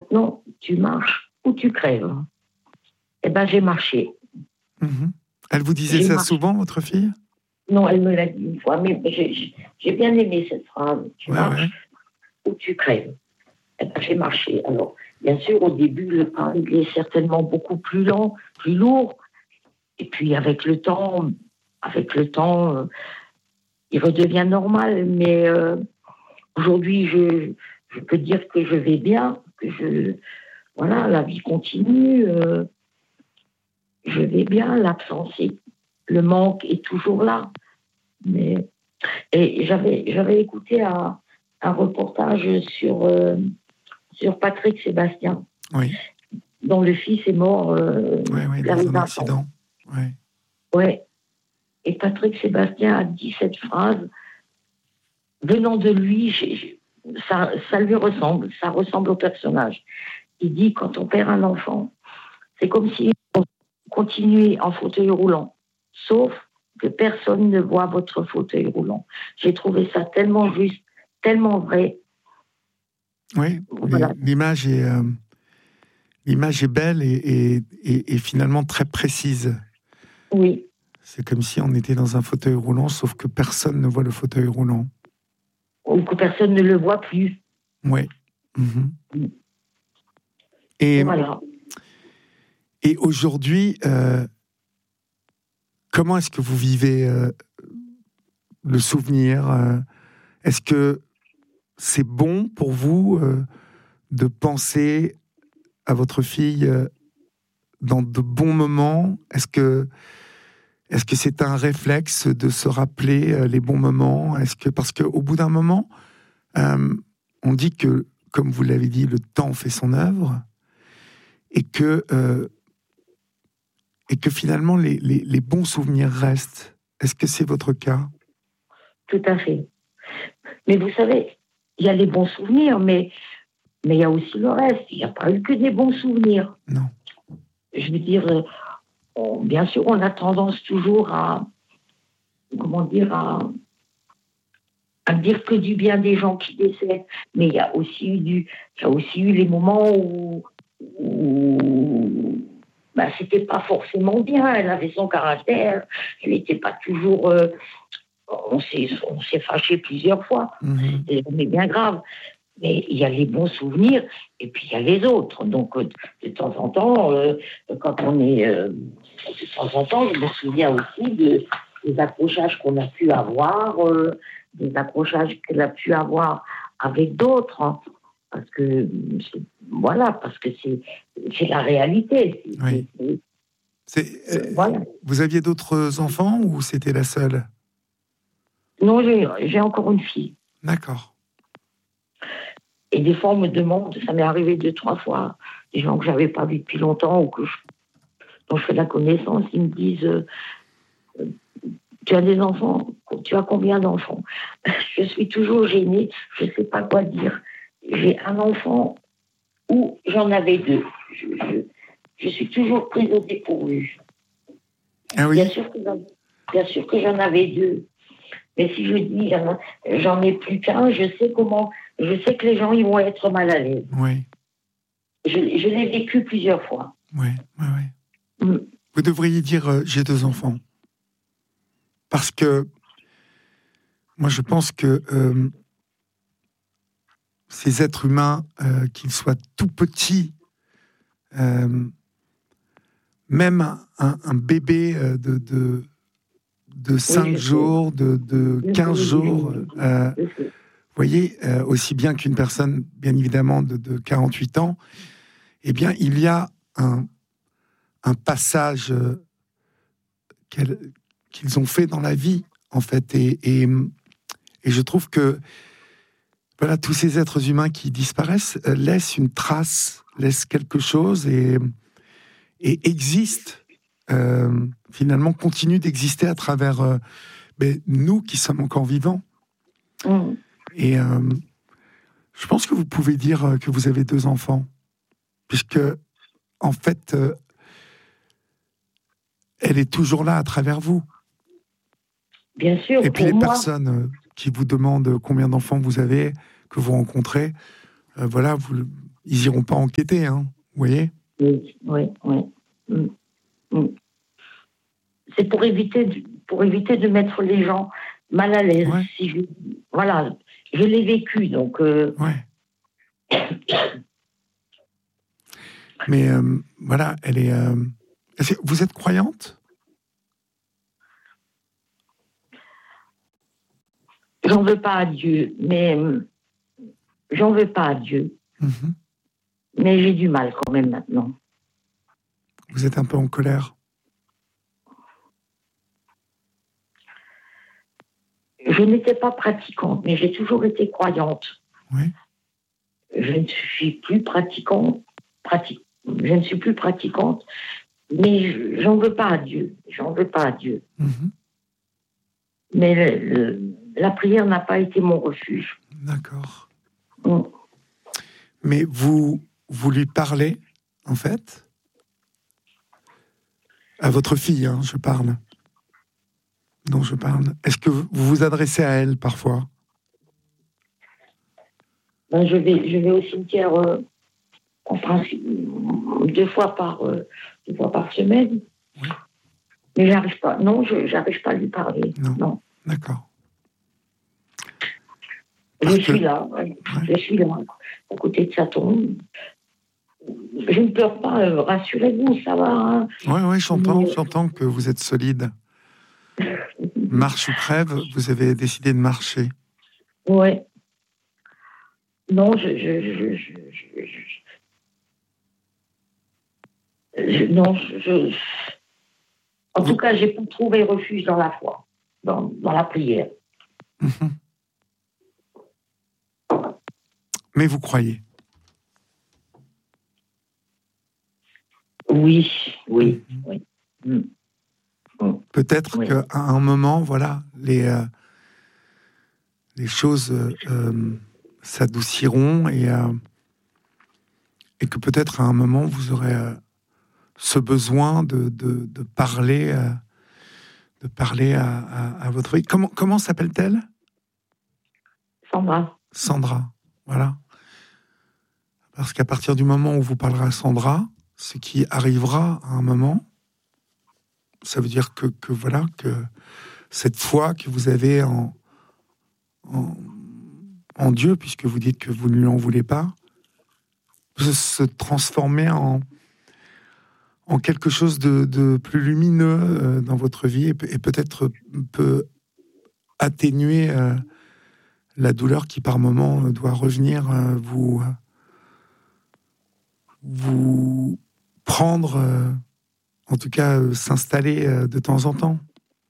maintenant, tu marches ou tu crèves. Eh ben, j'ai marché. Elle vous disait ça souvent, votre fille? Non, elle me l'a dit une fois, mais j'ai bien aimé cette phrase. Tu marches ou tu crèves. Eh ben, j'ai marché. Alors, bien sûr, au début, le pas, il est certainement beaucoup plus lent, plus lourd. Et puis, avec le temps, il redevient normal. Mais aujourd'hui, je peux dire que je vais bien, voilà, la vie continue. Je vais bien, le manque est toujours là. Et j'avais écouté un reportage sur Patrick Sébastien, dont le fils est mort dans un accident. Ouais. Et Patrick Sébastien a dit cette phrase, venant de lui, ça lui ressemble, ça ressemble au personnage. Il dit, quand on perd un enfant, c'est comme si on continuait en fauteuil roulant, sauf que personne ne voit votre fauteuil roulant. J'ai trouvé ça tellement juste, tellement vrai. Oui, voilà. L'image est belle et finalement très précise. Oui. C'est comme si on était dans un fauteuil roulant, sauf que personne ne voit le fauteuil roulant. Ou que personne ne le voit plus. Oui. Et, voilà. Et aujourd'hui, comment est-ce que vous vivez le souvenir? Est-ce que c'est bon pour vous de penser à votre fille dans de bons moments? Est-ce que c'est un réflexe de se rappeler les bons moments? Parce qu'au bout d'un moment, on dit que, comme vous l'avez dit, le temps fait son œuvre, et que finalement les bons souvenirs restent. Est-ce que c'est votre cas? Tout à fait. Mais vous savez, il y a les bons souvenirs, mais il y a aussi le reste. Il n'y a pas eu que des bons souvenirs. Non. Je veux dire, bien sûr, on a tendance toujours à dire que du bien des gens qui décèdent. Mais il y a aussi eu les moments où c'était pas forcément bien. Elle avait son caractère. Elle n'était pas toujours. On s'est fâché plusieurs fois. C'est bien grave. Mais il y a les bons souvenirs et puis il y a les autres. Donc, de temps en temps, quand on est... de temps en temps, je me souviens aussi des accrochages qu'on a pu avoir, des accrochages qu'elle a pu avoir avec d'autres. Hein, parce que c'est la réalité. Voilà. Vous aviez d'autres enfants ou c'était la seule? Non, j'ai encore une fille. D'accord. Et des fois, on me demande, ça m'est arrivé 2-3 fois, des gens que je n'avais pas vus depuis longtemps ou dont je fais la connaissance, ils me disent tu as des enfants? Tu as combien d'enfants? Je suis toujours gênée, je ne sais pas quoi dire. J'ai un enfant ou j'en avais 2. Je suis toujours prise au dépourvu. Ah oui? Bien sûr que j'en avais 2. Mais si je dis j'en ai plus qu'un, je sais que les gens ils vont être mal à l'aise. Oui. Je l'ai vécu plusieurs fois. Oui. Vous devriez dire j'ai 2 enfants. Parce que moi je pense que ces êtres humains, qu'ils soient tout petits, même un bébé de 5 jours, de 15 jours, vous voyez, aussi bien qu'une personne, bien évidemment, de 48 ans, eh bien, il y a un passage qu'ils ont fait dans la vie, en fait. Et je trouve que voilà, tous ces êtres humains qui disparaissent laissent une trace, laissent quelque chose et existent. Finalement, continue d'exister à travers nous qui sommes encore vivants. Et je pense que vous pouvez dire que vous avez 2 enfants, puisque, en fait, elle est toujours là à travers vous. Bien sûr. Et puis les personnes qui vous demandent combien d'enfants vous avez, que vous rencontrez, voilà, ils iront pas enquêter, hein, vous voyez? Oui, oui, oui. Mm, mm. C'est pour éviter de mettre les gens mal à l'aise. Ouais. Voilà, je l'ai vécu, donc... Ouais. Mais voilà, elle est... Vous êtes croyante? J'en veux pas à Dieu, mais... J'en veux pas à Dieu. Mm-hmm. Mais j'ai du mal quand même maintenant. Vous êtes un peu en colère? Je n'étais pas pratiquante, mais j'ai toujours été croyante. Oui. Je ne suis plus pratiquante, je ne suis plus pratiquante, mais j'en veux pas à Dieu. J'en veux pas à Dieu. Mm-hmm. Mais la prière n'a pas été mon refuge. D'accord. Mm. Mais vous lui parlez, en fait? À votre fille, hein, je parle. Dont je parle. Est-ce que vous vous adressez à elle parfois? Ben, je vais au cimetière en principe 2 fois par semaine. Oui. Mais j'arrive pas. Non, j'arrive pas à lui parler. Non. D'accord. Je suis là, à côté de sa tombe. Je ne pleure pas, rassurez-vous, ça va. Hein. Oui, j'entends que vous êtes solide. Marche ou crève, vous avez décidé de marcher. Ouais. Non, en tout cas, j'ai pas trouvé refuge dans la foi, dans la prière. Mm-hmm. Mais vous croyez? Oui. Mm-hmm. Mm. Peut-être qu'à un moment, voilà, les choses s'adouciront et que peut-être à un moment, vous aurez ce besoin de parler, à votre fille. Comment s'appelle-t-elle? Sandra, voilà. Parce qu'à partir du moment où vous parlerez à Sandra, ce qui arrivera à un moment, ça veut dire que voilà, que cette foi que vous avez en Dieu, puisque vous dites que vous ne lui en voulez pas, peut se transformer en quelque chose de plus lumineux dans votre vie et peut-être peut atténuer la douleur qui par moment doit revenir vous prendre, en tout cas s'installer de temps en temps.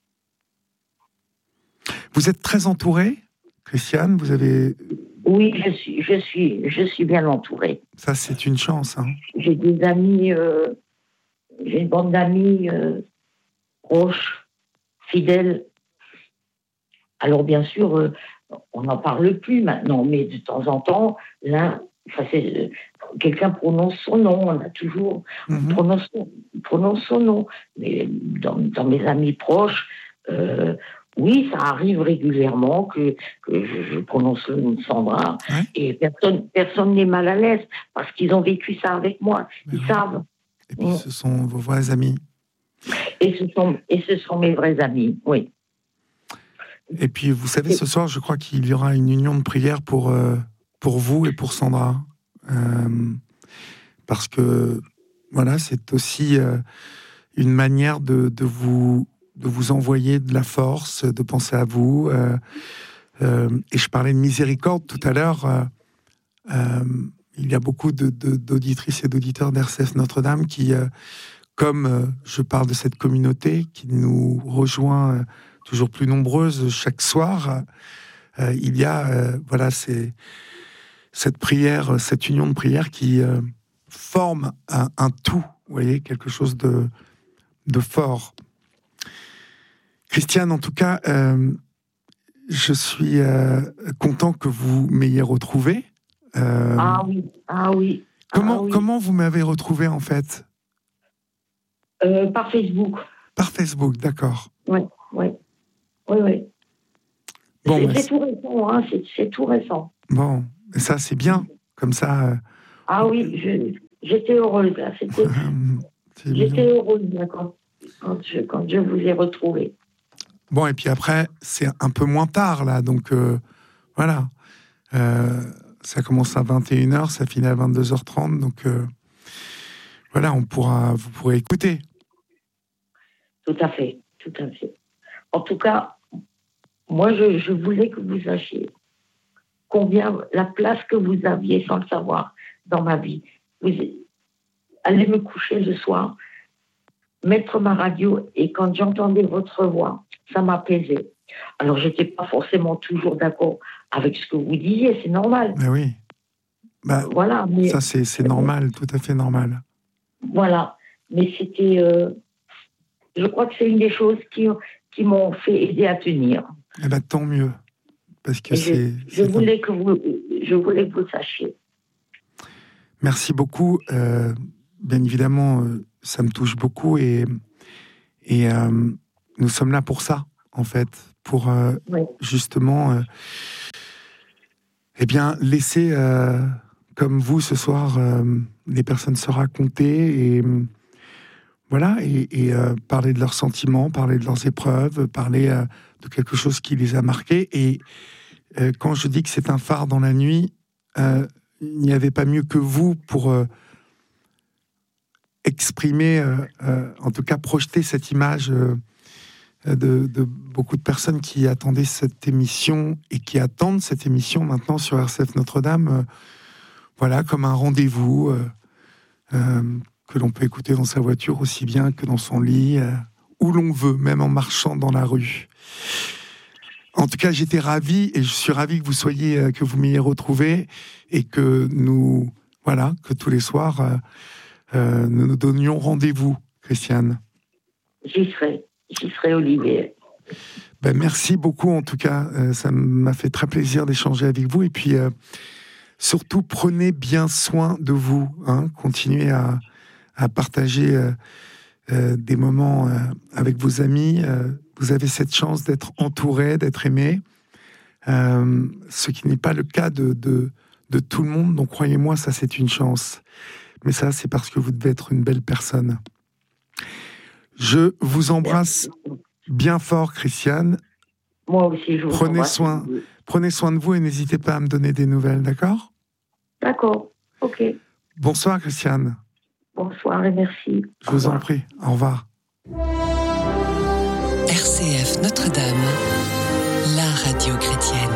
Vous êtes très entourée, Christiane, vous avez... Oui, je suis bien entourée. Ça, c'est une chance. Hein. J'ai des amis, j'ai une bande d'amis proches, fidèles. Alors, bien sûr, on n'en parle plus maintenant, mais de temps en temps, là, quelqu'un prononce son nom, on a toujours... prononce son nom. Mais dans mes amis proches... oui, ça arrive régulièrement que je prononce le nom de Sandra, ouais. Et personne n'est mal à l'aise parce qu'ils ont vécu ça avec moi. Ils savent. Et puis ce sont vos vrais amis. Et ce sont mes vrais amis, oui. Et puis vous savez, ce soir, je crois qu'il y aura une union de prière pour vous et pour Sandra, parce que voilà, c'est aussi une manière de vous envoyer de la force, de penser à vous. Et je parlais de miséricorde tout à l'heure. Il y a beaucoup d'auditrices et d'auditeurs d'RCF Notre-Dame qui, comme je parle de cette communauté qui nous rejoint toujours plus nombreuses chaque soir, il y a voilà, cette prière, cette union de prière qui forme un tout, vous voyez, quelque chose de fort. Christiane, en tout cas, je suis content que vous m'ayez retrouvé. Ah oui. Comment vous m'avez retrouvé, en fait? Par Facebook. Par Facebook, d'accord. Oui. Bon, c'est tout récent, hein, c'est tout récent. Bon, ça, c'est bien. Comme ça, Ah oui, j'étais heureuse, là. J'étais heureuse, là, quand je vous ai retrouvé. Bon, et puis après, c'est un peu moins tard, là, donc voilà. Ça commence à 21h, ça finit à 22h30, donc voilà, vous pourrez écouter. Tout à fait. En tout cas, moi, je voulais que vous sachiez combien, la place que vous aviez sans le savoir dans ma vie. Vous allez me coucher le soir, mettre ma radio, et quand j'entendais votre voix, ça m'apaisait. Alors, je n'étais pas forcément toujours d'accord avec ce que vous disiez, c'est normal. Mais oui. Voilà, mais ça, c'est normal, tout à fait normal. Voilà. Mais c'était... je crois que c'est une des choses qui m'ont fait aider à tenir. Eh bien, tant mieux. Parce que je voulais que vous sachiez. Merci beaucoup. Bien évidemment, ça me touche beaucoup et nous sommes là pour ça, en fait, pour justement, eh bien, laisser, comme vous ce soir, les personnes se raconter et voilà, et parler de leurs sentiments, parler de leurs épreuves, parler de quelque chose qui les a marqués. Et quand je dis que c'est un phare dans la nuit, il n'y avait pas mieux que vous pour exprimer, en tout cas projeter cette image de beaucoup de personnes qui attendaient cette émission et qui attendent cette émission maintenant sur RCF Notre-Dame, voilà, comme un rendez-vous que l'on peut écouter dans sa voiture aussi bien que dans son lit, où l'on veut, même en marchant dans la rue. En tout cas, j'étais ravi et je suis ravi que vous soyez, que vous m'ayez retrouvé et que que tous les soirs, nous nous donnions rendez-vous, Christiane. J'y serai, Olivier. Ben, merci beaucoup, en tout cas. Ça m'a fait très plaisir d'échanger avec vous. Et puis, surtout, prenez bien soin de vous. Continuez à partager des moments avec vos amis. Vous avez cette chance d'être entouré, d'être aimé. Ce qui n'est pas le cas de tout le monde. Donc, croyez-moi, ça, c'est une chance. Mais ça, c'est parce que vous devez être une belle personne. Je vous embrasse bien fort, Christiane. Moi aussi, je vous embrasse. Prenez soin de vous et n'hésitez pas à me donner des nouvelles, d'accord ? D'accord, ok. Bonsoir, Christiane. Bonsoir et merci. Je vous en prie. Au revoir. RCF Notre-Dame, la radio chrétienne.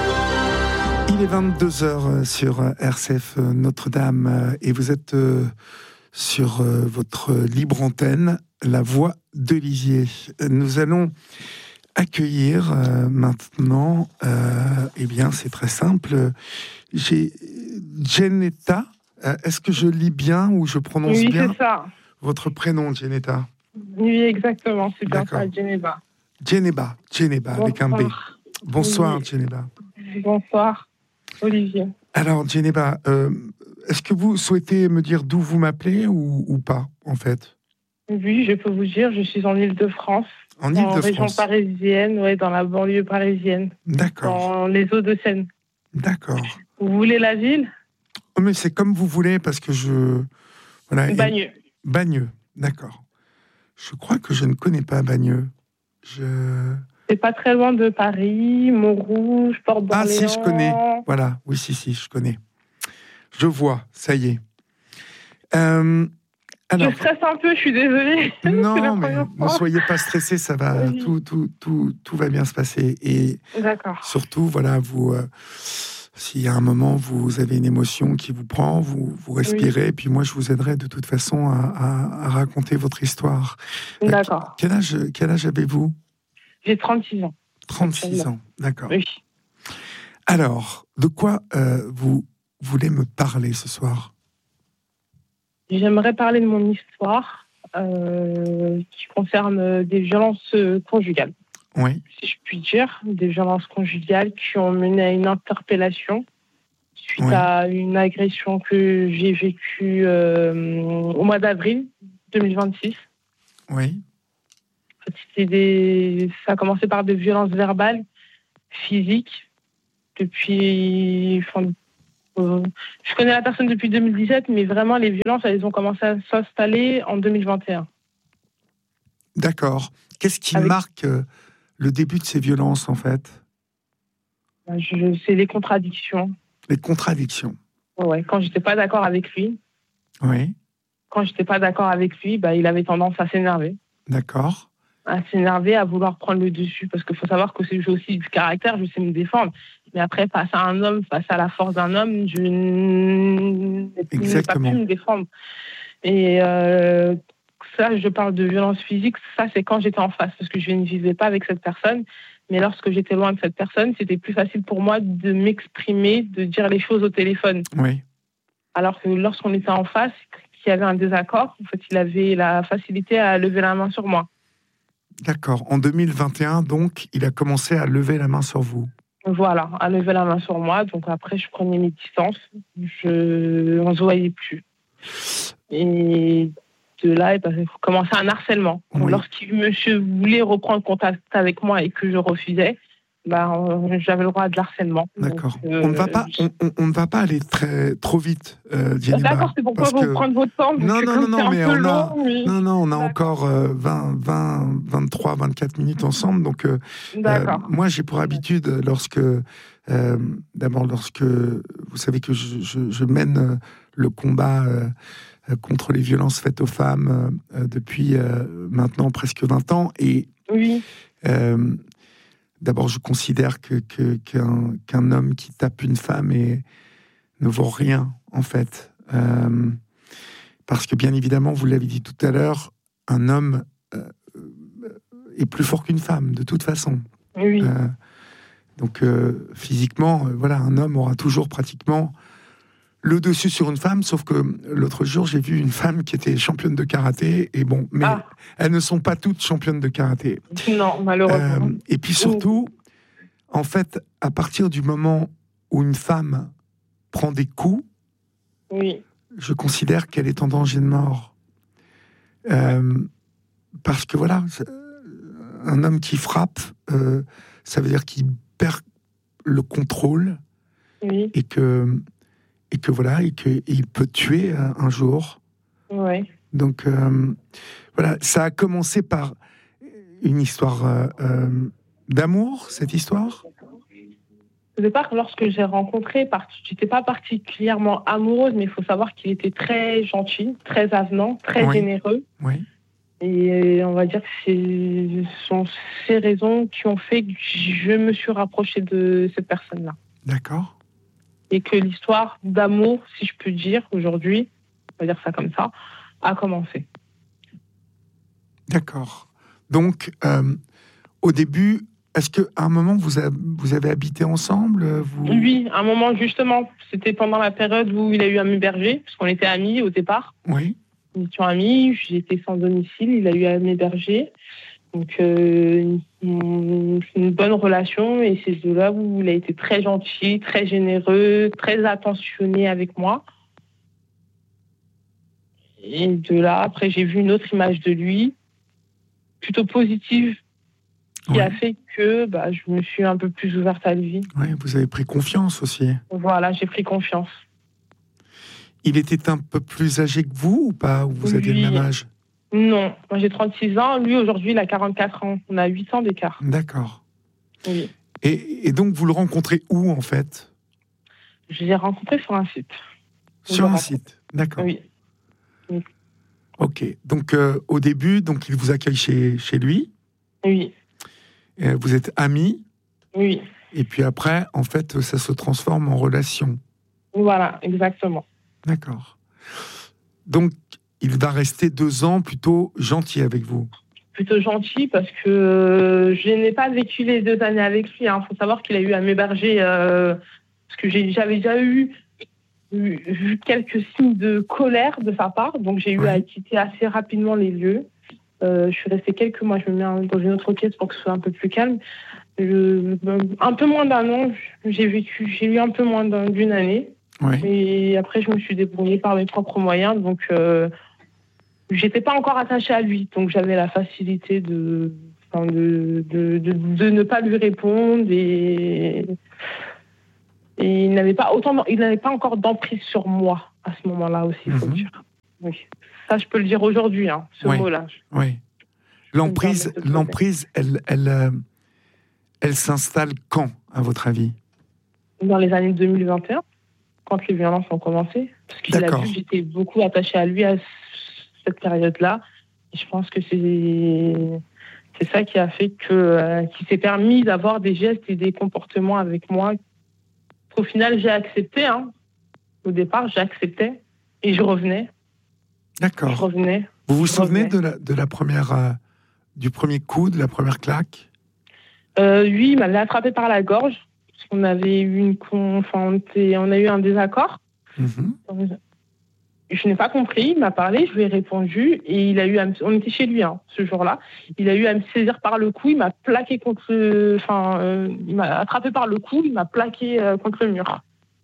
Il est 22h sur RCF Notre-Dame et vous êtes sur votre libre antenne, La Voix de Lisieux. Nous allons accueillir maintenant, eh bien c'est très simple, j'ai Geneta. Est-ce que je lis bien ou je prononce bien votre prénom, Geneta? Oui, exactement, c'est bien ça, Geneba. Geneba, avec un B. Bonsoir, Geneba. Bonsoir, Olivier. Alors, Geneba, est-ce que vous souhaitez me dire d'où vous m'appelez ou pas, en fait? Oui, je peux vous dire, je suis en Île-de-France. En Île-de-France. En région parisienne, dans la banlieue parisienne. D'accord. Dans les Hauts-de-Seine. D'accord. Vous voulez la ville? Oh, mais c'est comme vous voulez, parce que je... Voilà. Bagneux. Bagneux, d'accord. Je crois que je ne connais pas Bagneux. C'est pas très loin de Paris, Montrouge, Port-d'Orléans. Ah si, je connais. Voilà, oui, si, je connais. Je vois, ça y est. Alors... Je stresse un peu, je suis désolée. Non, mais ne soyez pas stressés, ça va, oui. Tout va bien se passer. Et d'accord. Surtout, voilà, vous... s'il y a un moment, vous avez une émotion qui vous prend, vous respirez, oui. Et puis moi, je vous aiderai de toute façon à raconter votre histoire. D'accord. Quel âge avez-vous? J'ai 36 ans. 36 ans, d'accord. Oui. Alors, de quoi vous voulez me parler ce soir? J'aimerais parler de mon histoire qui concerne des violences conjugales. Oui. Si je puis dire, des violences conjugales qui ont mené à une interpellation suite à une agression que j'ai vécue au mois d'avril 2026. Oui. Ça a commencé par des violences verbales, physiques, depuis Je connais la personne depuis 2017, mais vraiment, les violences, elles ont commencé à s'installer en 2021. D'accord. Qu'est-ce qui marque le début de ces violences, en fait? C'est les contradictions. Les contradictions. Ouais, quand j'étais pas d'accord avec lui. Oui. Quand j'étais pas d'accord avec lui, il avait tendance à s'énerver. D'accord. À s'énerver, à vouloir prendre le dessus. Parce qu'il faut savoir que j'ai aussi du caractère, je sais me défendre. Mais après, face à un homme, face à la force d'un homme, je n'ai pas pu me défendre. Et ça, je parle de violence physique, ça c'est quand j'étais en face, parce que je ne vivais pas avec cette personne. Mais lorsque j'étais loin de cette personne, c'était plus facile pour moi de m'exprimer, de dire les choses au téléphone. Oui. Alors que lorsqu'on était en face, qu'il y avait un désaccord, en fait, il avait la facilité à lever la main sur moi. D'accord. En 2021, donc, il a commencé à lever la main sur vous. Voilà, à lever la main sur moi. Donc après, je prenais mes distances. On ne se voyait plus. Et de là, il commençait un harcèlement. Oui. Lorsqu'il monsieur voulait reprendre contact avec moi et que je refusais, j'avais le droit à de l'harcèlement. D'accord. Donc, on ne va pas aller trop vite, Djeneba. D'accord, c'est pourquoi vous prenez votre temps. Non, mais on a encore 23, 24 minutes ensemble. Donc, moi, j'ai pour habitude, lorsque vous savez que je mène le combat contre les violences faites aux femmes depuis maintenant presque 20 ans. Et oui. D'abord, je considère qu'un homme qui tape une femme ne vaut rien, en fait. Parce que, bien évidemment, vous l'avez dit tout à l'heure, un homme est plus fort qu'une femme, de toute façon. Oui. Donc, physiquement, un homme aura toujours pratiquement le dessus sur une femme, sauf que l'autre jour, j'ai vu une femme qui était championne de karaté, et bon, mais elles ne sont pas toutes championnes de karaté. Non, malheureusement. Et puis surtout, en fait, à partir du moment où une femme prend des coups, oui. Je considère qu'elle est en danger de mort. Parce que un homme qui frappe, ça veut dire qu'il perd le contrôle, oui. et qu'il peut tuer un jour. Oui. Donc, ça a commencé par une histoire d'amour, cette histoire. Au départ, lorsque j'ai rencontré, je n'étais pas particulièrement amoureuse, mais il faut savoir qu'il était très gentil, très avenant, très généreux. Oui. Et on va dire que ce sont ces raisons qui ont fait que je me suis rapprochée de cette personne-là. D'accord. Et que l'histoire d'amour, si je peux dire, aujourd'hui, on va dire ça comme ça, a commencé. D'accord. Donc, au début, est-ce qu'à un moment, vous avez habité ensemble Oui, à un moment, justement. C'était pendant la période où il a eu un héberger, parce qu'on était amis au départ. Oui. Nous étions amis, j'étais sans domicile, il a eu un héberger. Donc, une bonne relation, et c'est de là où il a été très gentil, très généreux, très attentionné avec moi. Et de là, après, j'ai vu une autre image de lui, plutôt positive, qui a fait que je me suis un peu plus ouverte à lui. Oui, vous avez pris confiance aussi. Voilà, j'ai pris confiance. Il était un peu plus âgé que vous ou pas? Ou vous aviez le même âge? Non, moi j'ai 36 ans, lui aujourd'hui il a 44 ans. On a 8 ans d'écart. D'accord. Oui. Et donc vous le rencontrez où en fait? Je l'ai rencontré sur un site. Sur un site, d'accord. Oui. Ok, donc au début, il vous accueille chez lui. Oui. Vous êtes amis. Oui. Et puis après, en fait, ça se transforme en relation. Voilà, exactement. D'accord. Donc, il va rester 2 ans plutôt gentil avec vous. Plutôt gentil parce que je n'ai pas vécu les 2 années avec lui. Il faut savoir qu'il a eu à m'héberger parce que j'avais déjà vu quelques signes de colère de sa part. Donc, j'ai eu à quitter assez rapidement les lieux. Je suis restée quelques mois. Je me mets dans une autre pièce pour que ce soit un peu plus calme. Un peu moins d'1 an. J'ai eu un peu moins d'une année. Ouais. Et après, je me suis débrouillée par mes propres moyens. Donc, j'étais pas encore attachée à lui. Donc, j'avais la facilité de ne pas lui répondre. Et il n'avait pas encore d'emprise sur moi à ce moment-là aussi, il faut le dire. Oui. Ça, je peux le dire aujourd'hui, ce mot-là. Oui. L'emprise, elle s'installe quand, à votre avis ? Dans les années 2021, quand les violences ont commencé. Parce qu'il a vu que j'étais beaucoup attachée à lui à cette période-là. Et je pense que c'est ça qui a fait qu'il s'est permis d'avoir des gestes et des comportements avec moi. Au final, j'ai accepté. Au départ, j'acceptais et je revenais. D'accord. Je revenais. Vous vous souvenez de la première, du premier coup, de la première claque ? Oui, il m'avait attrapé par la gorge. Parce qu'on avait eu on a eu un désaccord. Je n'ai pas compris. Il m'a parlé, je lui ai répondu et on était chez lui ce jour-là. Il a eu à me saisir par le cou. Il m'a plaqué il m'a attrapé par le cou. Il m'a plaqué contre le mur.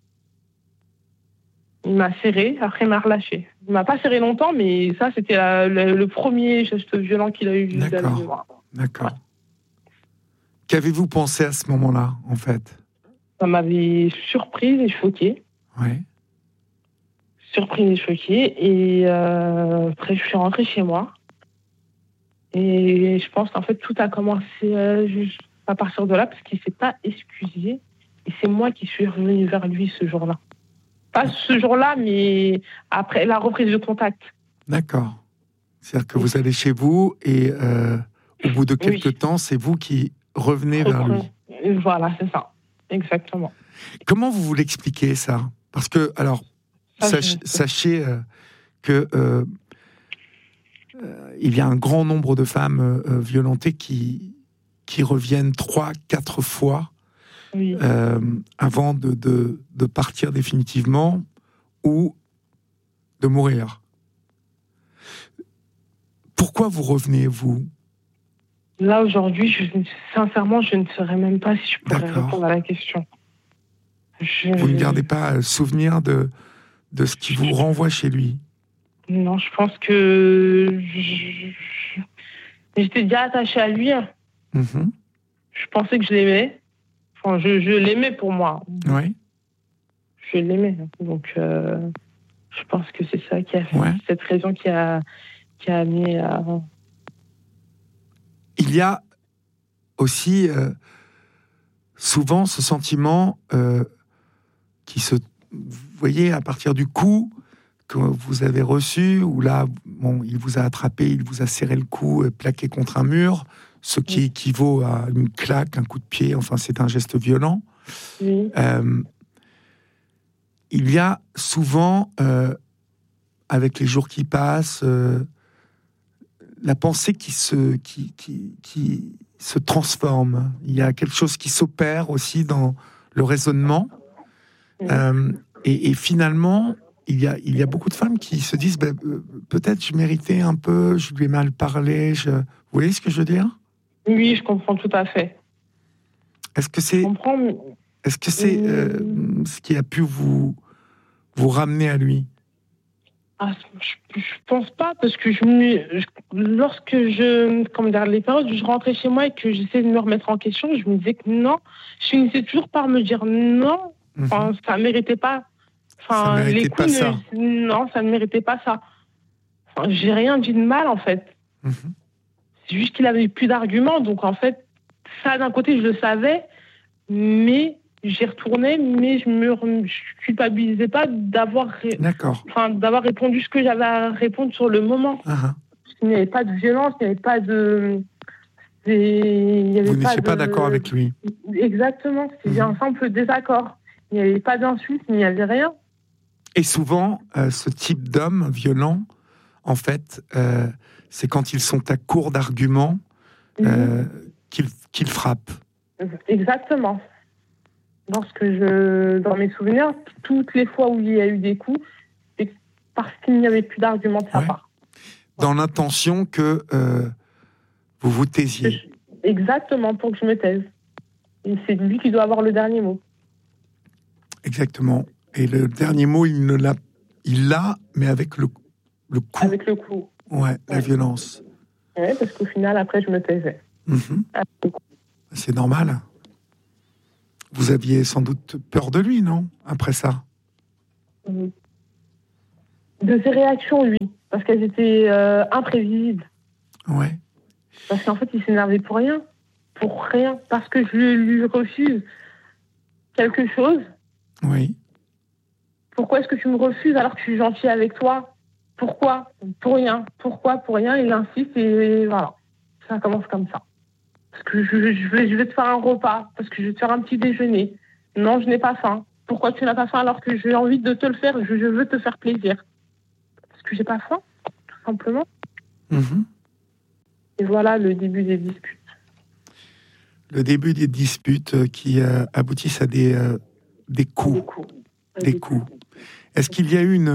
Il m'a serré, après il m'a relâché. Il m'a pas serré longtemps, mais ça, c'était le premier geste violent qu'il a eu vis-à-vis de moi. D'accord. Ouais. Qu'avez-vous pensé à ce moment-là, en fait ? Ça m'avait surprise et choquée. Oui. Surprise et choquée. Et après, je suis rentrée chez moi. Et je pense qu'en fait, tout a commencé juste à partir de là, parce qu'il ne s'est pas excusé. Et c'est moi qui suis revenue vers lui ce jour-là. Pas ce jour-là, mais après la reprise de contact. D'accord. C'est-à-dire que vous allez chez vous et au bout de quelques temps, c'est vous qui revenez vers lui. Voilà, c'est ça. Exactement. Comment vous l'expliquez, ça ? Parce que, alors, sachez que il y a un grand nombre de femmes violentées qui reviennent 3-4 fois avant de partir définitivement ou de mourir. Pourquoi vous revenez, vous ? Là, aujourd'hui, sincèrement, je ne saurais même pas si je pourrais répondre à la question. Vous ne gardez pas souvenir de ce qui vous renvoie chez lui ? Non, je pense que j'étais déjà attachée à lui. Je pensais que je l'aimais. Enfin, je l'aimais pour moi. Oui. Je l'aimais. Donc, je pense que c'est ça qui a fait cette raison qui a amené à... Il y a aussi souvent ce sentiment qui se... Vous voyez, à partir du coup que vous avez reçu, où là, il vous a attrapé, il vous a serré le cou, plaqué contre un mur, ce qui équivaut à une claque, un coup de pied, enfin, c'est un geste violent. Oui. Il y a souvent, avec les jours qui passent, la pensée qui se transforme. Il y a quelque chose qui s'opère aussi dans le raisonnement. Et finalement, il y a beaucoup de femmes qui se disent peut-être je méritais un peu, je lui ai mal parlé. Vous voyez ce que je veux dire ? Oui, je comprends tout à fait. Est-ce que c'est ce qui a pu vous ramener à lui ? Je pense pas, parce que lorsque les périodes où je rentrais chez moi et que j'essayais de me remettre en question, je me disais que non, je finissais toujours par me dire non. Enfin, ça méritait pas. Enfin, ça méritait pas ça. Non, ça ne méritait pas ça. Enfin, j'ai rien dit de mal, en fait. C'est juste qu'il avait plus d'arguments. Donc, en fait, ça, d'un côté, je le savais, mais j'y retournais, mais je culpabilisais pas d'avoir répondu ce que j'avais à répondre sur le moment. Il n'y avait pas de violence, il n'y avait pas de... Vous n'étiez pas d'accord avec lui. Exactement, c'était un simple désaccord. Il n'y avait pas d'insulte, il n'y avait rien. Et souvent, ce type d'homme violent, en fait, c'est quand ils sont à court d'arguments qu'ils frappent. Exactement. Dans mes souvenirs, toutes les fois où il y a eu des coups, c'est parce qu'il n'y avait plus d'arguments de sa part. Dans l'intention que vous vous taisiez. Exactement, pour que je me taise. Et c'est lui qui doit avoir le dernier mot. Exactement. Et le dernier mot, il l'a, mais avec le coup. Avec le coup. La violence. Oui, parce qu'au final, après, je me taisais. C'est normal. Vous aviez sans doute peur de lui, non, après ça? De ses réactions, oui, parce qu'elles étaient imprévisibles. Ouais. Parce qu'en fait, il s'énervait pour rien, parce que je lui refuse quelque chose. Oui. Pourquoi est-ce que tu me refuses alors que je suis gentille avec toi? Pourquoi? Pour rien. Pourquoi? Pour rien. Il insiste et voilà. Ça commence comme ça. Parce que je vais te faire un repas, parce que je vais te faire un petit déjeuner. Non, je n'ai pas faim. Pourquoi tu n'as pas faim alors que j'ai envie de te le faire? Je veux te faire plaisir. Parce que j'ai pas faim, tout simplement. Mm-hmm. Et voilà le début des disputes. Le début des disputes qui aboutissent à des coups. Des coups. Est-ce qu'il y a eu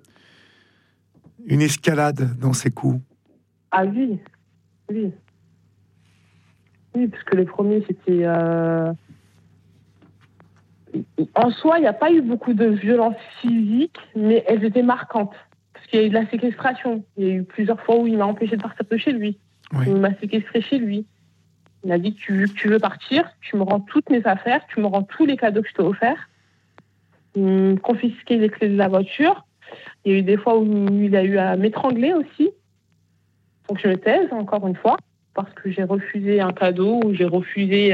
une escalade dans ces coups? Ah oui. Oui, parce que les premiers, c'était... En soi, il n'y a pas eu beaucoup de violences physiques, mais elles étaient marquantes. Parce qu'il y a eu de la séquestration. Il y a eu plusieurs fois où il m'a empêché de partir de chez lui. Oui. Il m'a séquestré chez lui. Il m'a dit, tu veux partir, tu me rends toutes mes affaires, tu me rends tous les cadeaux que je t'ai offerts. Il me confisquait les clés de la voiture. Il y a eu des fois où il a eu à m'étrangler aussi. Donc je me taise, encore une fois, parce que j'ai refusé un cadeau ou j'ai refusé...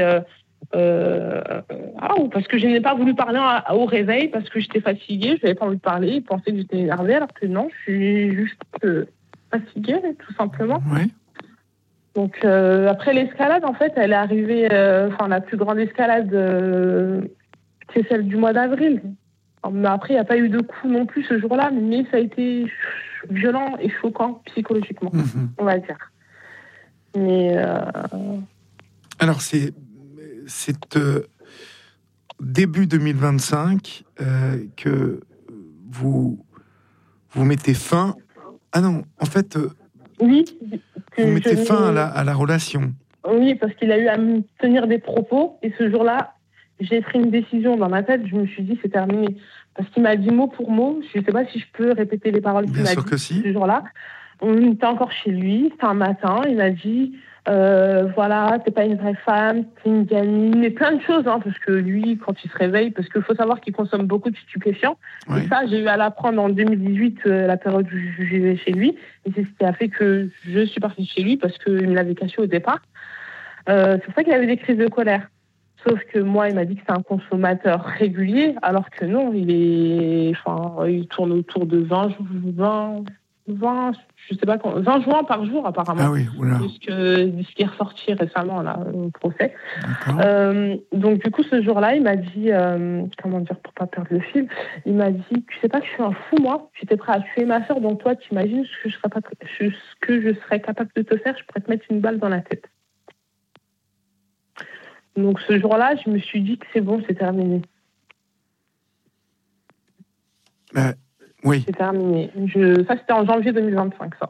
ou parce que je n'ai pas voulu parler au réveil, parce que j'étais fatiguée, je n'avais pas envie de parler, il pensait que j'étais énervée, alors que non, je suis juste fatiguée, tout simplement. Oui. Donc après l'escalade, en fait, elle est arrivée, la plus grande escalade, c'est celle du mois d'avril. Mais après, il n'y a pas eu de coup non plus ce jour-là, mais ça a été violent et choquant psychologiquement, on va dire. Mais... Alors, c'est début 2025 que vous mettez fin... Ah non, en fait, oui, vous mettez fin à la relation. Oui, parce qu'il a eu à me tenir des propos, et ce jour-là, j'ai pris une décision dans ma tête, je me suis dit c'est terminé. Parce qu'il m'a dit mot pour mot, je ne sais pas si je peux répéter les paroles qu'il m'a dit que si. ce jour-là. On était encore chez lui, c'était un matin, il m'a dit voilà, t'es pas une vraie femme, t'es une gamine, et plein de choses, parce que lui, quand il se réveille, parce qu'il faut savoir qu'il consomme beaucoup de stupéfiants, oui. Et ça, j'ai eu à l'apprendre en 2018, la période où je vivais chez lui, et c'est ce qui a fait que je suis partie de chez lui, parce qu'il me l'avait caché au départ. C'est pour ça qu'il avait des crises de colère. Sauf que moi, il m'a dit que c'est un consommateur régulier, alors que non, il tourne autour de 20, je sais pas, 20 joints par jour apparemment. Ah oui, oula. Ce qui est ressorti récemment là au procès. Donc du coup, ce jour-là, il m'a dit, comment dire pour pas perdre le fil, il m'a dit, tu sais pas que je suis un fou moi, j'étais prêt à tuer ma sœur, donc toi, t'imagines ce que je serais capable de te faire, je pourrais te mettre une balle dans la tête. Donc ce jour-là, je me suis dit que c'est bon, c'est terminé. Oui. C'est terminé. Ça, c'était en janvier 2025, ça.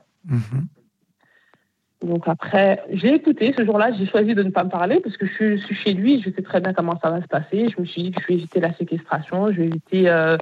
Donc après, j'ai écouté. Ce jour-là, j'ai choisi de ne pas me parler parce que je suis chez lui. Je sais très bien comment ça va se passer. Je me suis dit que je vais éviter la séquestration. Je vais éviter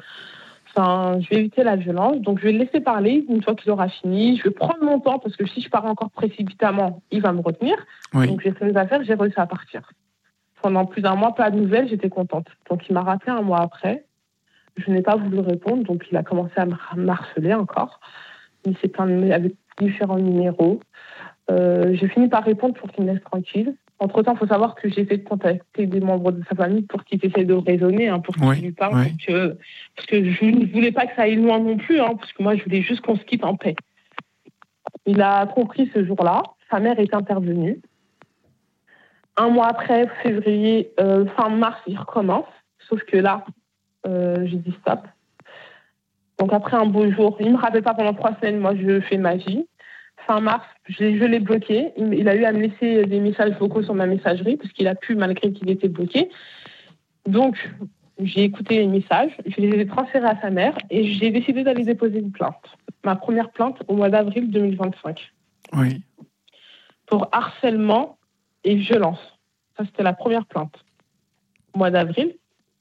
la violence. Donc je vais le laisser parler une fois qu'il aura fini. Je vais prendre mon temps parce que si je pars encore précipitamment, il va me retenir. Oui. Donc j'ai fait mes affaires. J'ai réussi à partir. Pendant plus d'un mois, pas de nouvelles. J'étais contente. Donc il m'a rappelé un mois après. Je n'ai pas voulu répondre, donc il a commencé à me harceler encore. Il s'est plaint avec différents numéros. J'ai fini par répondre pour qu'il me laisse tranquille. Entre-temps, il faut savoir que j'ai essayé de contacter des membres de sa famille pour qu'ils essaient de raisonner, pour qu'ils lui parlent. Parce que je ne voulais pas que ça aille loin non plus, parce que moi, je voulais juste qu'on se quitte en paix. Il a compris ce jour-là. Sa mère est intervenue. Un mois après, février, fin mars, il recommence. Sauf que là... j'ai dit stop. Donc après un beau jour, il ne me rappelle pas pendant 3 semaines, moi je fais ma vie. Fin mars, je l'ai bloqué. Il a eu à me laisser des messages vocaux sur ma messagerie, parce qu'il a pu, malgré qu'il était bloqué. Donc j'ai écouté les messages, je les ai transférés à sa mère et j'ai décidé d'aller déposer une plainte. Ma première plainte au mois d'avril 2025. Oui. Pour harcèlement et violence. Ça, c'était la première plainte. Au mois d'avril.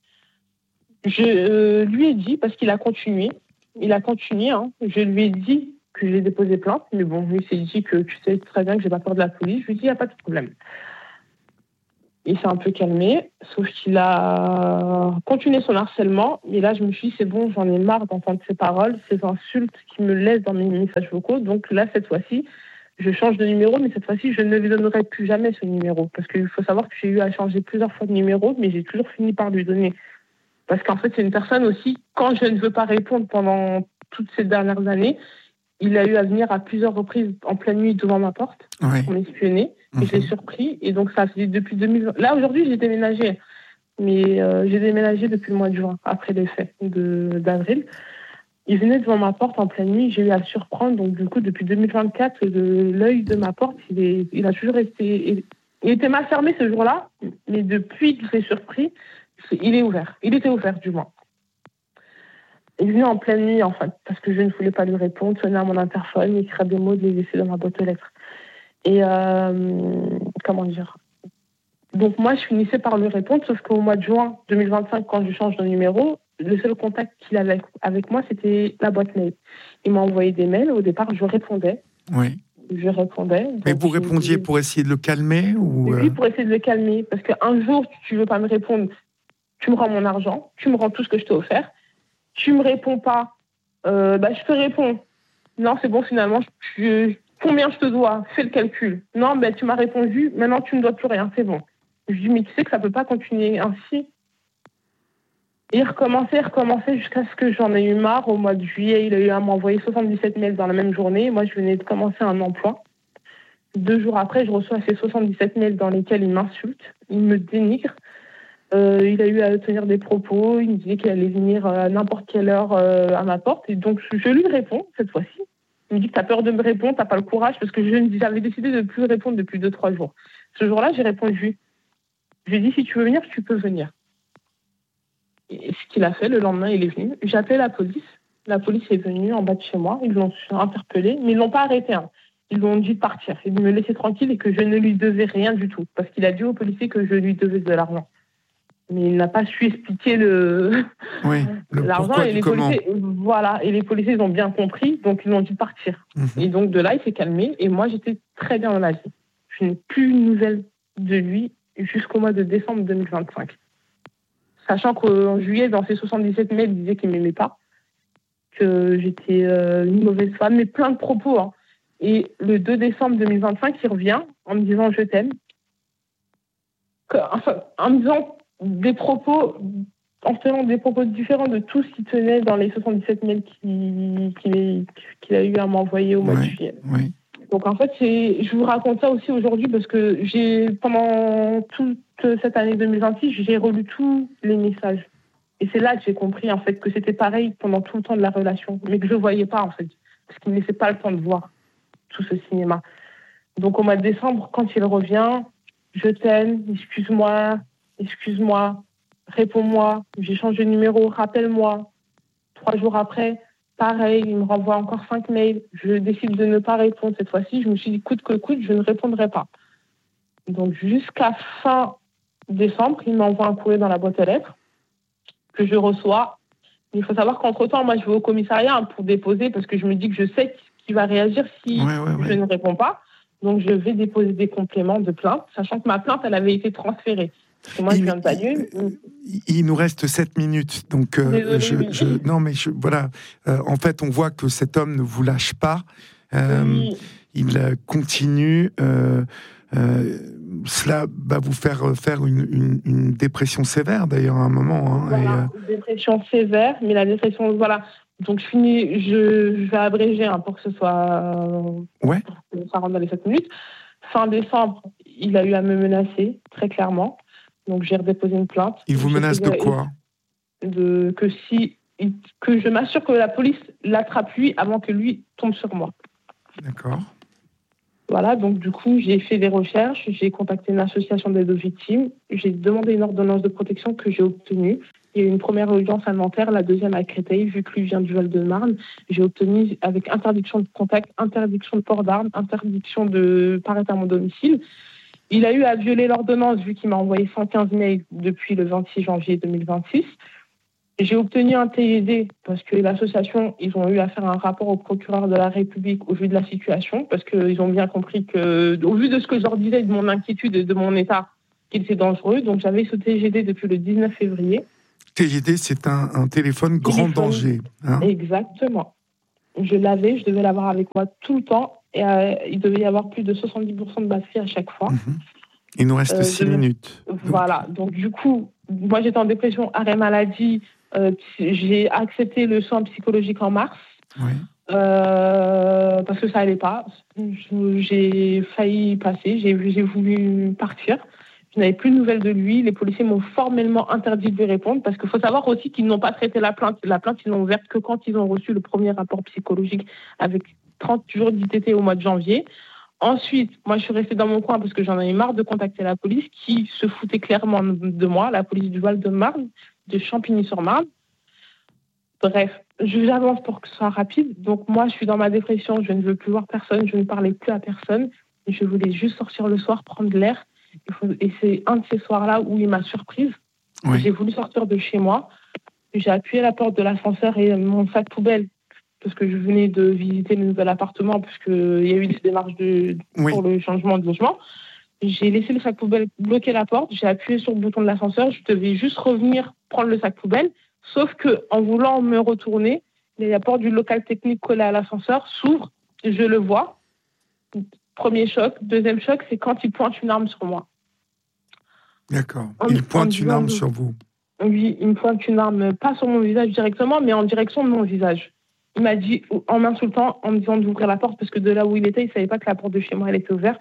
Je lui ai dit, parce qu'il a continué, je lui ai dit que j'ai déposé plainte, mais bon, lui s'est dit que tu sais très bien que j'ai pas peur de la police. Je lui ai dit, il n'y a pas de problème. Il s'est un peu calmé, sauf qu'il a continué son harcèlement. Et là, je me suis dit, c'est bon, j'en ai marre d'entendre ces paroles, ces insultes qui me laissent dans mes messages vocaux. Donc là, cette fois-ci, je change de numéro, mais cette fois-ci, je ne lui donnerai plus jamais ce numéro. Parce qu'il faut savoir que j'ai eu à changer plusieurs fois de numéro, mais j'ai toujours fini par lui donner. Parce qu'en fait, c'est une personne aussi, quand je ne veux pas répondre pendant toutes ces dernières années, il a eu à venir à plusieurs reprises en pleine nuit devant ma porte pour m'espionner. Et je l'ai surpris. Et donc, ça fait depuis 2020. Là, aujourd'hui, j'ai déménagé. Mais j'ai déménagé depuis le mois de juin, après les faits d'avril. Il venait devant ma porte en pleine nuit. J'ai eu à le surprendre. Donc, du coup, depuis 2024, l'œil de ma porte, il a toujours resté... Il était mal fermé ce jour-là. Mais depuis que je l'ai surpris, il est ouvert. Il était ouvert, du moins. Il venait en pleine nuit, en fait, parce que je ne voulais pas lui répondre, sonner à mon interphone, écrire des mots, de les laisser dans ma boîte aux lettres. Et, comment dire ? Donc, moi, je finissais par lui répondre, sauf qu'au mois de juin 2025, quand je change de numéro, le seul contact qu'il avait avec moi, c'était la boîte mail. Il m'a envoyé des mails. Au départ, je répondais. Oui. Je répondais. Mais vous répondiez pour essayer de le calmer ou Oui, pour essayer de le calmer. Parce qu'un jour, tu ne veux pas me répondre, tu me rends mon argent, tu me rends tout ce que je t'ai offert. Tu me réponds pas, je te réponds. Non, c'est bon, finalement, combien je te dois ? Fais le calcul. Non, tu m'as répondu, maintenant tu ne me dois plus rien, c'est bon. Je dis, mais tu sais que ça peut pas continuer ainsi. Et il recommençait jusqu'à ce que j'en ai eu marre. Au mois de juillet, il a eu à m'envoyer 77 mails dans la même journée. Moi, je venais de commencer un emploi. 2 jours après, je reçois ces 77 mails dans lesquels il m'insulte, il me dénigre. Il a eu à tenir des propos, il me disait qu'il allait venir à n'importe quelle heure à ma porte. Et donc, je lui réponds, cette fois-ci. Il me dit que t'as peur de me répondre, t'as pas le courage, parce que j'avais décidé de ne plus répondre depuis 2-3 jours. Ce jour-là, j'ai répondu. Je lui ai dit, si tu veux venir, tu peux venir. Et ce qu'il a fait, le lendemain, il est venu. J'ai appelé la police. La police est venue en bas de chez moi. Ils l'ont interpellé, mais ils l'ont pas arrêté. Ils lui ont dit de partir et de me laisser tranquille et que je ne lui devais rien du tout. Parce qu'il a dit aux policiers que je lui devais de l'argent. Mais il n'a pas su expliquer l'argent et les policiers, et les policiers ils ont bien compris, donc ils l'ont dit partir. Et donc de là, il s'est calmé et moi j'étais très bien dans la vie. Je n'ai plus une nouvelle de lui jusqu'au mois de décembre 2025. Sachant qu'en juillet, dans ses 77 mails, il disait qu'il ne m'aimait pas, que j'étais une mauvaise femme, mais plein de propos. Et le 2 décembre 2025, il revient en me disant je t'aime. En me disant des propos, en tenant des propos différents de tout ce qui tenait dans les 77 mails qu'il a eu à m'envoyer au mois de juillet. Oui. Donc en fait, je vous raconte ça aussi aujourd'hui parce que pendant toute cette année 2026, j'ai relu tous les messages. Et c'est là que j'ai compris en fait que c'était pareil pendant tout le temps de la relation, mais que je ne voyais pas en fait, parce qu'il ne me laissait pas le temps de voir tout ce cinéma. Donc au mois de décembre, quand il revient, je t'aime, excuse-moi, réponds-moi, j'ai changé de numéro, rappelle-moi. 3 jours après, pareil, il me renvoie encore 5 mails. Je décide de ne pas répondre cette fois-ci. Je me suis dit, coûte que coûte, je ne répondrai pas. Donc, jusqu'à fin décembre, il m'envoie un courrier dans la boîte aux lettres que je reçois. Il faut savoir qu'entre-temps, moi, je vais au commissariat pour déposer parce que je me dis que je sais qu'il va réagir si je ne réponds pas. Donc, je vais déposer des compléments de plainte, sachant que ma plainte, elle avait été transférée. Parce que moi, je viens de Bagneux. Il nous reste 7 minutes, donc voilà. En fait, on voit que cet homme ne vous lâche pas. Il continue. Cela va vous faire une dépression sévère, d'ailleurs, à un moment. Voilà, une dépression sévère, mais la dépression, voilà. Donc, je vais abréger pour que ce soit... pour que ça rentre dans les 7 minutes. Fin décembre, il a eu à me menacer, très clairement. Donc, j'ai redéposé une plainte. Il vous menace de quoi ? Que je m'assure que la police l'attrape lui avant que lui tombe sur moi. D'accord. Voilà, donc du coup, j'ai fait des recherches, j'ai contacté une association d'aide aux victimes, j'ai demandé une ordonnance de protection que j'ai obtenue. Il y a eu une première audience à Nanterre, la deuxième à Créteil, vu que lui vient du Val-de-Marne. J'ai obtenu avec interdiction de contact, interdiction de port d'armes, interdiction de paraître à mon domicile. Il a eu à violer l'ordonnance vu qu'il m'a envoyé 115 mails depuis le 26 janvier 2026. J'ai obtenu un TED parce que l'association, ils ont eu à faire un rapport au procureur de la République au vu de la situation parce qu'ils ont bien compris que, au vu de ce que je leur disais, de mon inquiétude et de mon état, qu'il était dangereux. Donc, j'avais ce TGD depuis le 19 février. TGD, c'est un téléphone grand danger. Hein. Exactement. Je devais l'avoir avec moi tout le temps. Et il devait y avoir plus de 70% de batterie à chaque fois. Il nous reste 6 minutes. Voilà. Donc, du coup, moi, j'étais en dépression, arrêt maladie. J'ai accepté le soin psychologique en mars. Oui. Parce que ça allait pas. J'ai failli passer. J'ai voulu partir. Je n'avais plus de nouvelles de lui. Les policiers m'ont formellement interdit de lui répondre parce qu'il faut savoir aussi qu'ils n'ont pas traité la plainte. La plainte, ils l'ont ouverte que quand ils ont reçu le premier rapport psychologique avec 30 jours d'ITT au mois de janvier. Ensuite, moi, je suis restée dans mon coin parce que j'en avais marre de contacter la police qui se foutait clairement de moi, la police du Val-de-Marne, de Champigny-sur-Marne. Bref, j'avance pour que ce soit rapide. Donc, moi, je suis dans ma dépression. Je ne veux plus voir personne. Je ne parlais plus à personne. Je voulais juste sortir le soir, prendre l'air. Et c'est un de ces soirs-là où il m'a surprise. Oui. J'ai voulu sortir de chez moi. J'ai appuyé la porte de l'ascenseur et mon sac poubelle, parce que je venais de visiter le nouvel appartement, puisqu'il y a eu des démarches pour le changement de logement. J'ai laissé le sac poubelle bloquer la porte. J'ai appuyé sur le bouton de l'ascenseur. Je devais juste revenir prendre le sac poubelle. Sauf qu'en voulant me retourner, la porte du local technique collé à l'ascenseur s'ouvre. Je le vois. Premier choc. Deuxième choc, c'est quand il pointe une arme sur moi. D'accord. Il pointe une arme sur vous. Oui, il me pointe une arme, pas sur mon visage directement, mais en direction de mon visage. Il m'a dit, en m'insultant, en me disant d'ouvrir la porte, parce que de là où il était, il ne savait pas que la porte de chez moi, elle était ouverte.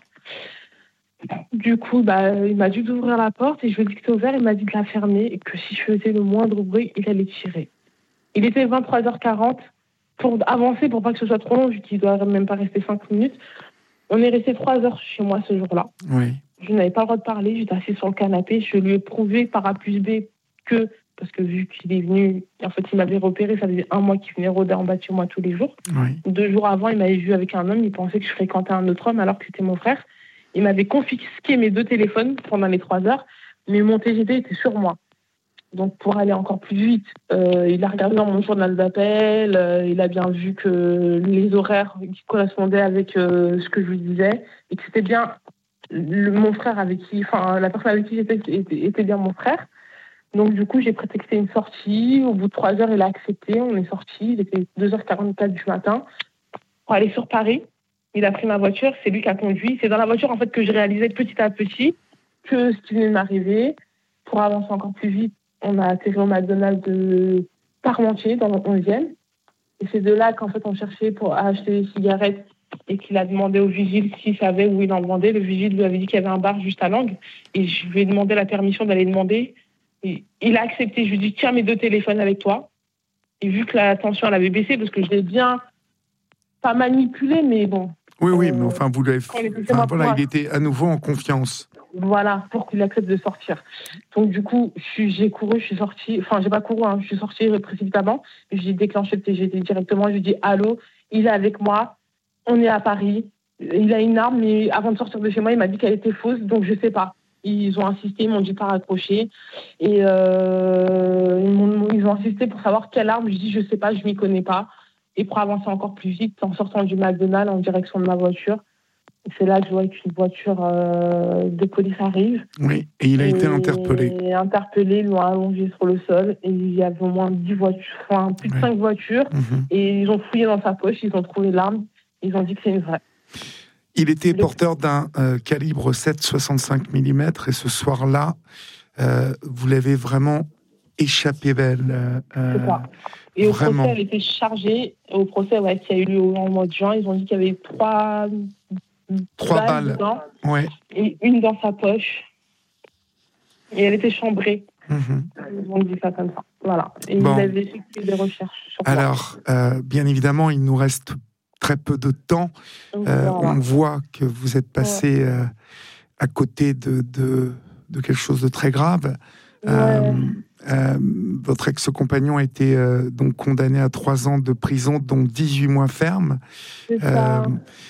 Du coup, il m'a dit d'ouvrir la porte, et je lui ai dit que c'était ouvert, il m'a dit de la fermer, et que si je faisais le moindre bruit, il allait tirer. Il était 23h40, pour avancer, pour pas que ce soit trop long, vu qu'il ne doit même pas rester 5 minutes. On est resté 3 heures chez moi ce jour-là. Oui. Je n'avais pas le droit de parler, j'étais assise sur le canapé. Je lui ai prouvé par A plus B que, parce que vu qu'il est venu, en fait, il m'avait repéré, ça faisait 1 mois qu'il venait rôder en bas de chez moi tous les jours. Oui. 2 jours avant, il m'avait vu avec un homme, il pensait que je fréquentais un autre homme alors que c'était mon frère. Il m'avait confisqué mes 2 téléphones pendant les 3 heures, mais mon TGD était sur moi. Donc, pour aller encore plus vite, il a regardé dans mon journal d'appel, il a bien vu que les horaires qui correspondaient avec ce que je lui disais, et que c'était bien mon frère la personne avec qui j'étais était bien mon frère. Donc, du coup, j'ai prétexté une sortie. Au bout de 3 heures, il a accepté. On est sortis. Il était 2h44 du matin pour aller sur Paris. Il a pris ma voiture. C'est lui qui a conduit. C'est dans la voiture, en fait, que je réalisais petit à petit que ce qui venait de m'arriver. Pour avancer encore plus vite, on a atterri au McDonald's de Parmentier, dans le 11e. Et c'est de là qu'en fait, on cherchait pour acheter des cigarettes et qu'il a demandé au vigile s'il savait où il en vendait. Le vigile lui avait dit qu'il y avait un bar juste à Langue. Et je lui ai demandé la permission d'aller demander. Et il a accepté. Je lui ai dit, tiens mes 2 téléphones avec toi. Et vu que la tension, elle avait baissé, parce que je l'ai bien, pas manipulé, mais bon. Oui, mais enfin, vous l'avez fait. Voilà, il était à nouveau en confiance. Voilà, pour qu'il accepte de sortir. Donc, du coup, j'ai couru, je suis sortie. Enfin, j'ai pas couru, je suis sortie précipitamment. J'ai déclenché le TGD directement. Je lui ai dit, allô, il est avec moi. On est à Paris. Il a une arme, mais avant de sortir de chez moi, il m'a dit qu'elle était fausse. Donc, je sais pas. Ils ont insisté, ils m'ont dit pas raccrocher. Et ils ont insisté pour savoir quelle arme. Je dis, je sais pas, je m'y connais pas. Et pour avancer encore plus vite, en sortant du McDonald's en direction de ma voiture, c'est là que je vois qu'une voiture de police arrive. Oui, et il a été interpellé. Et interpellé, ils l'ont allongé sur le sol. Et il y avait au moins 10 voitures, enfin plus de 5 voitures. Et ils ont fouillé dans sa poche, ils ont trouvé l'arme. Ils ont dit que c'est une vraie. Il était porteur d'un calibre 7,65 mm. Et ce soir-là, vous l'avez vraiment échappé belle. C'est ça. Et au vraiment. procès, elle était chargée. Au procès, qui a eu lieu au mois de juin, ils ont dit qu'il y avait 3 balles dedans, et une dans sa poche. Et elle était chambrée. Ils ont dit ça comme ça. Voilà. Et ils avaient effectué des recherches sur ça. Alors, bien évidemment, il nous reste très peu de temps. On voit que vous êtes passé à côté de quelque chose de très grave. Votre ex-compagnon a été donc condamné à 3 ans de prison, dont 18 mois ferme. C'est ça.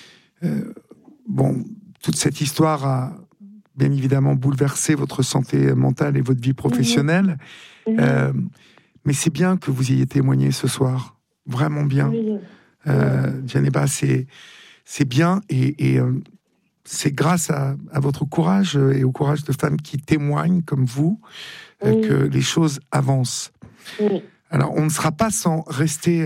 Toute cette histoire a bien évidemment bouleversé votre santé mentale et votre vie professionnelle. Mais c'est bien que vous ayez témoigné ce soir. Vraiment bien. Djaneba, c'est bien. Et c'est grâce à votre courage et au courage de femmes qui témoignent comme vous que les choses avancent. Alors, on ne sera pas sans rester...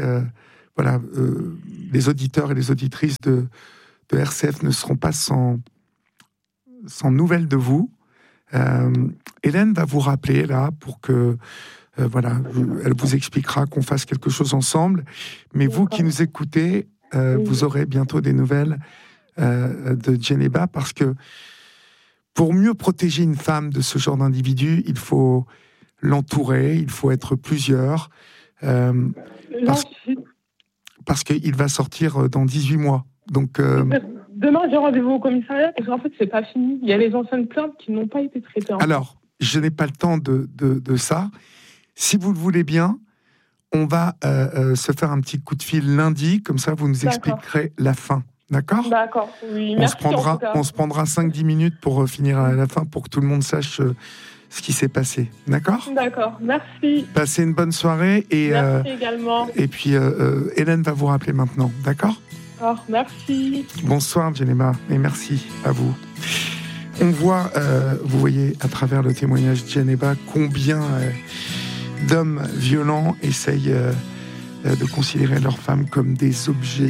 les auditeurs et les auditrices de RCF ne seront pas sans nouvelles de vous. Hélène va vous rappeler là pour que elle vous expliquera qu'on fasse quelque chose ensemble. Mais vous qui nous écoutez, vous aurez bientôt des nouvelles de Djeneba, parce que pour mieux protéger une femme de ce genre d'individu, il faut l'entourer, il faut être plusieurs. Parce qu'il va sortir dans 18 mois. Donc, demain, j'ai rendez-vous au commissariat, parce qu'en fait, c'est pas fini. Il y a les anciennes plaintes qui n'ont pas été traitées. Alors, je n'ai pas le temps de ça. Si vous le voulez bien, on va se faire un petit coup de fil lundi, comme ça, vous nous expliquerez la fin. D'accord ? D'accord, oui. On se prendra 5-10 minutes pour finir à la fin, pour que tout le monde sache ce qui s'est passé. D'accord ? D'accord, merci. Passez une bonne soirée. Merci également. Et puis, Hélène va vous rappeler maintenant. D'accord ? Merci. Bonsoir, Djeneba, et merci à vous. On voit, vous voyez, à travers le témoignage de Djeneba, combien d'hommes violents essayent de considérer leurs femmes comme des objets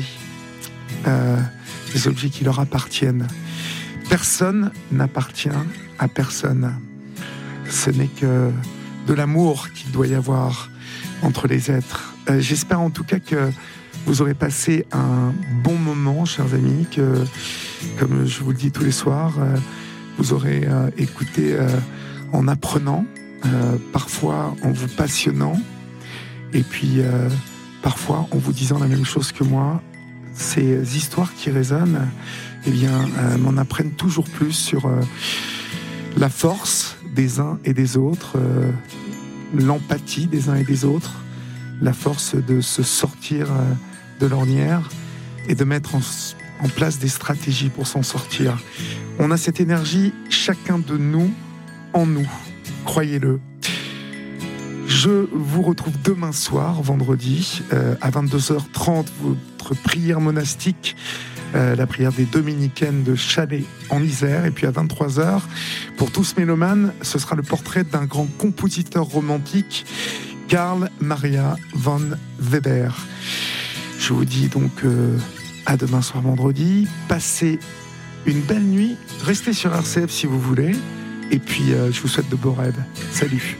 qui leur appartiennent. Personne n'appartient à personne. Ce n'est que de l'amour qu'il doit y avoir entre les êtres. J'espère en tout cas que vous aurez passé un bon moment, chers amis, que, comme je vous le dis tous les soirs, vous aurez écouté en apprenant, parfois en vous passionnant, et puis parfois en vous disant la même chose que moi. Ces histoires qui résonnent, m'en apprennent toujours plus sur la force des uns et des autres, l'empathie des uns et des autres, la force de se sortir de l'ornière et de mettre en place des stratégies pour s'en sortir. On a cette énergie, chacun de nous, en nous, croyez-le. Je vous retrouve demain soir, vendredi, à 22h30, votre prière monastique, la prière des Dominicaines de Chalais en Isère. Et puis à 23h, pour tous mélomanes, ce sera le portrait d'un grand compositeur romantique, Karl Maria von Weber. Je vous dis donc à demain soir, vendredi. Passez une belle nuit. Restez sur RCF si vous voulez. Et puis, je vous souhaite de beaux rêves. Salut.